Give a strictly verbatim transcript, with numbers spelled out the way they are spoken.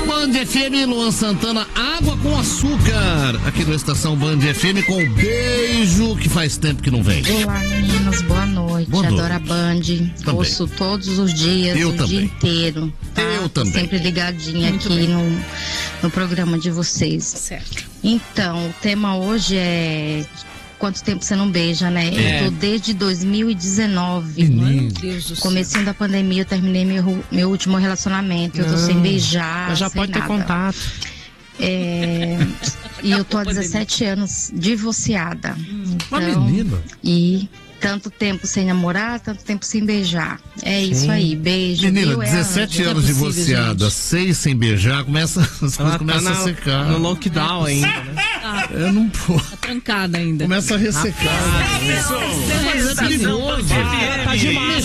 Band F M, Luan Santana, água com açúcar. Aqui na Estação Band F M com o beijo que faz tempo que não vem. Olá, meninos, boa noite. Boa Adoro noite. a Band. Também. Ouço todos os dias, Eu o também. dia inteiro. Tá? Eu Tô também. sempre ligadinha Muito aqui bem. no, no programa de vocês. Certo. Então, o tema hoje é quanto tempo você não beija, né? É. Eu tô desde dois mil e dezenove. Meu Deus do céu. Comecinho da pandemia, eu terminei meu, meu último relacionamento. Eu tô Não, sem beijar. Mas já sem pode ter nada. contato. É, e eu tô há dezessete anos divorciada. Uma Então, menina. E tanto tempo sem namorar, tanto tempo sem beijar. É isso aí, beijo. Menina, viu? É dezessete anjo. anos Não é possível, divorciada, gente. seis sem beijar, começa, as coisas Ela tá começam na- a secar. no lockdown ainda, né? Eu não pô. Tá trancada ainda. Começa a ressecar. Mas é perigoso. Tá demais.